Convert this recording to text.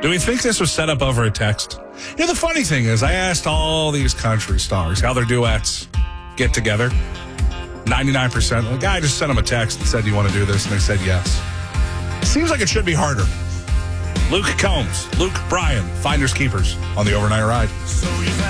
Do we think this was set up over a text? You know, the funny thing is, I asked all these country stars how their duets get together. 99%. The guy just sent them a text and said, "Do you want to do this?" And they said yes. Seems like it should be harder. Luke Combs, Luke Bryan, Finders Keepers on the Overnight Ride.